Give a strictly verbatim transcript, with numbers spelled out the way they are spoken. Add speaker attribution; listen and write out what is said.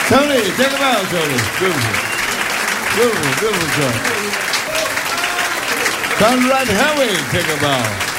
Speaker 1: Tony, take a bow, Tony. Beautiful. Beautiful, beautiful job. Conrad Howie, take a bow.